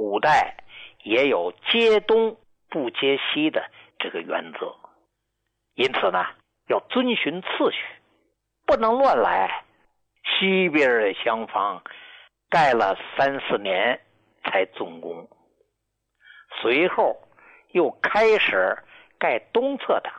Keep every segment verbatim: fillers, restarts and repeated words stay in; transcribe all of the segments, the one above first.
古代也有接东不接西的这个原则，因此呢，要遵循次序，不能乱来。西边的厢房盖了三四年才竣工，随后又开始盖东侧的，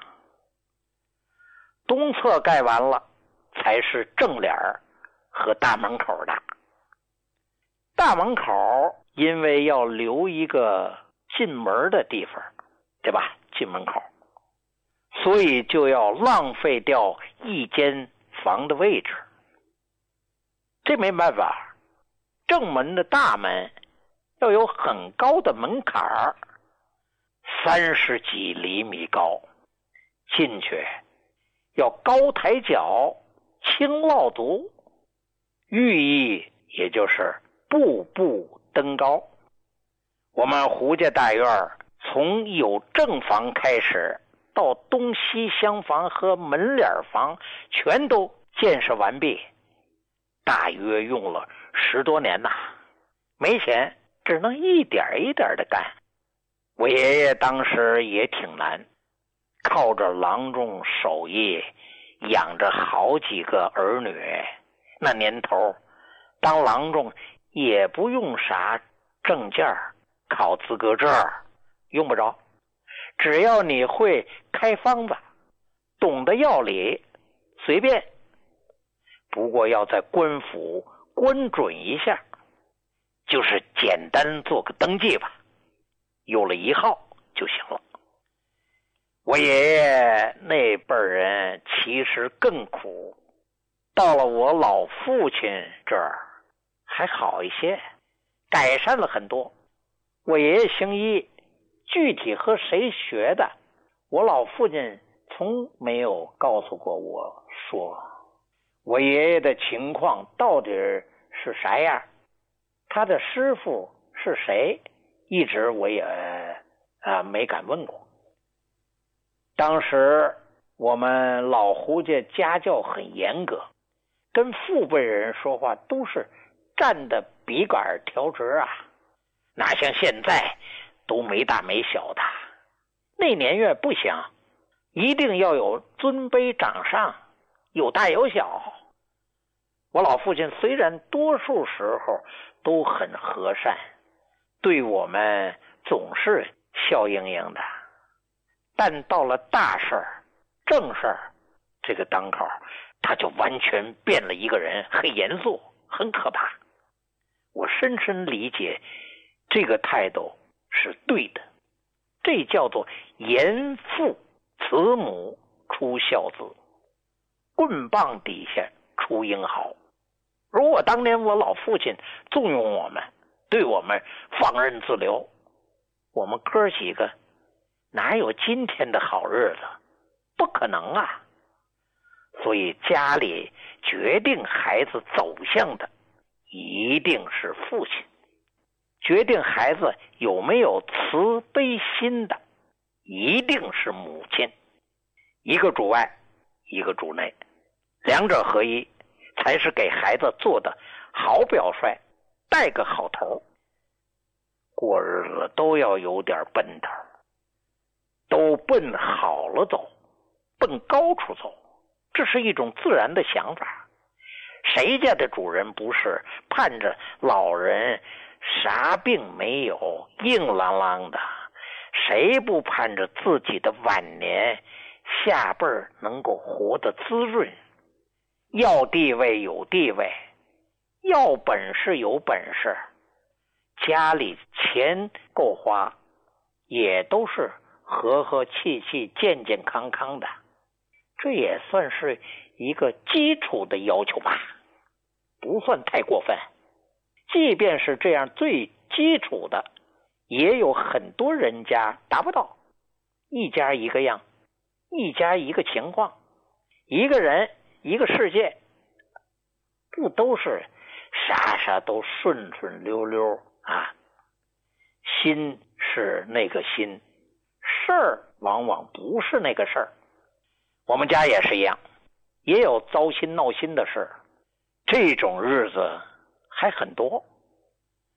东侧盖完了才是正脸和大门口的。大门口因为要留一个进门的地方，对吧？进门口，所以就要浪费掉一间房的位置。这没办法，正门的大门要有很高的门槛儿，三十几厘米高，进去要高抬脚，轻落足，寓意也就是步步登高。我们胡家大院从有正房开始，到东西厢房和门脸房全都建设完毕，大约用了十多年呐。没钱，只能一点一点的干。我爷爷当时也挺难，靠着郎中手艺养着好几个儿女。那年头当郎中也不用啥证件，考资格证用不着，只要你会开方子，懂得药理，随便。不过要在官府关准一下，就是简单做个登记吧，有了一号就行了。我爷爷那辈人其实更苦，到了我老父亲这儿还好一些，改善了很多。我爷爷行医，具体和谁学的，我老父亲从没有告诉过我说。我爷爷的情况到底是啥样，他的师傅是谁，一直我也啊没敢问过。当时我们老胡家家教很严格，跟父辈人说话都是站的笔杆调直啊，哪像现在都没大没小的。那年月不行，一定要有尊卑长上，有大有小。我老父亲虽然多数时候都很和善，对我们总是笑盈盈的，但到了大事儿、正事儿这个当口，他就完全变了一个人，很严肃，很可怕。我深深理解这个态度是对的，这叫做严父慈母出孝子，棍棒底下出英豪。如果当年我老父亲纵容我们，对我们放任自流，我们哥几个哪有今天的好日子？不可能啊！所以家里决定孩子走向的一定是父亲，决定孩子有没有慈悲心的一定是母亲。一个主外，一个主内，两者合一，才是给孩子做的好表率，带个好头。过日子都要有点奔头，都奔好了走，奔高处走，这是一种自然的想法。谁家的主人不是盼着老人啥病没有，硬朗朗的？谁不盼着自己的晚年下辈儿能够活得滋润？要地位有地位，要本事有本事，家里钱够花，也都是和和气气、健健康康的，这也算是一个基础的要求吧，不算太过分。即便是这样最基础的，也有很多人家达不到。一家一个样，一家一个情况，一个人一个世界，不都是啥啥都顺顺溜溜啊？心是那个心，事儿往往不是那个事儿。我们家也是一样，也有糟心闹心的事，这种日子还很多。